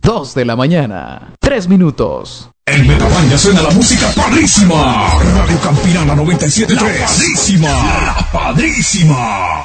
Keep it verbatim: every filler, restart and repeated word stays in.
dos de la mañana, tres minutos. En Metabaña suena la música padrísima. Radio Campirana noventa y siete punto tres. La padrísima. La padrísima.